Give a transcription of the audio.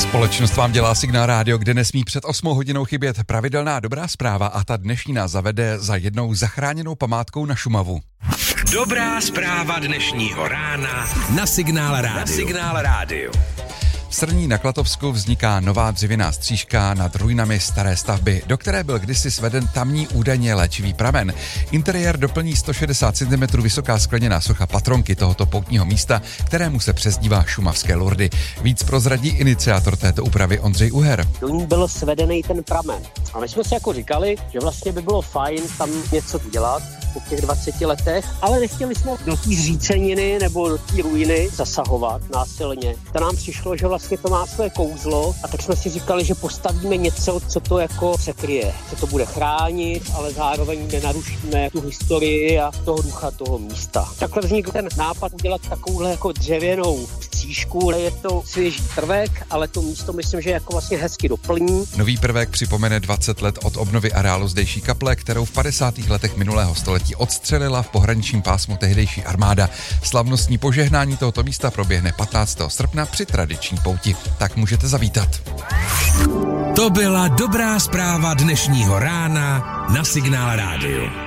Společnost vám dělá Signál Rádio, kde nesmí před 8 hodinou chybět pravidelná dobrá zpráva a ta dnešní nás zavede za jednou zachráněnou památkou na Šumavu. Dobrá zpráva dnešního rána na Signál Rádio. V Srní na Klatovsku vzniká nová dřevěná stříška nad ruinami staré stavby, do které byl kdysi sveden tamní údajně léčivý pramen. Interiér doplní 160 cm vysoká skleněná socha patronky tohoto poutního místa, kterému se přezdívá Šumavské Lurdy. Víc prozradí iniciátor této úpravy Ondřej Uher. Do ní byl svedený ten pramen. A my jsme si jako říkali, že vlastně by bylo fajn tam něco dělat po těch 20 letech, ale nechtěli jsme do té zříceniny nebo do té ruiny zasahovat násilně. To nám přišlo, že vlastně to má své kouzlo a tak jsme si říkali, že postavíme něco, co to jako překryje, co to bude chránit, ale zároveň nenarušíme tu historii a toho ducha toho místa. Takhle vznikl ten nápad udělat takovouhle jako dřevěnou stříšku. Je to svěží prvek, ale to místo myslím, že jako vlastně hezky doplní. Nový prvek připomene 20 let od obnovy areálu zdejší kaple, kterou v 50. letech minulého století odstřelila v pohraničním pásmu tehdejší armáda. Slavnostní požehnání tohoto místa proběhne 15. srpna při tradiční pouti. Tak můžete zavítat. To byla dobrá zpráva dnešního rána na Signál Rádio.